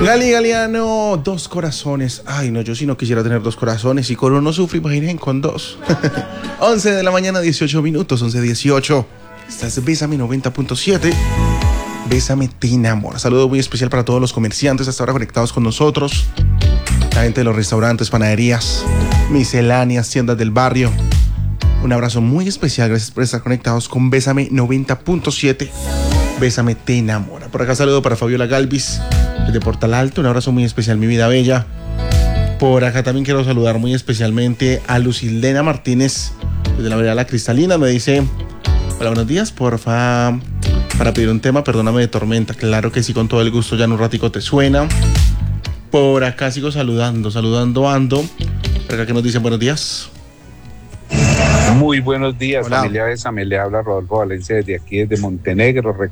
Gali Galeano, 2 corazones. Ay, no, yo sí no quisiera tener 2 corazones. Y con uno sufro, imaginen con 2. 11 de la mañana, 18 minutos, 11:18. Esta es Bésame 90.7. Bésame te enamora. Saludo muy especial para todos los comerciantes hasta ahora conectados con nosotros. La gente de los restaurantes, panaderías, misceláneas, tiendas del barrio. Un abrazo muy especial. Gracias por estar conectados con Bésame 90.7. Bésame te enamora. Por acá saludo para Fabiola Galvis, desde Portal Alto. Un abrazo muy especial, mi vida bella. Por acá también quiero saludar muy especialmente a Lucildena Martínez, desde la vereda La Cristalina. Me dice: hola, buenos días, porfa, para pedir un tema, perdóname de tormenta. Claro que sí, con todo el gusto, ya en un ratico te suena. Por acá sigo saludando ando. Por acá que nos dicen buenos días. Muy buenos días, Hola. familia Bésame, le habla Rodolfo Valencia desde aquí, desde Montenegro.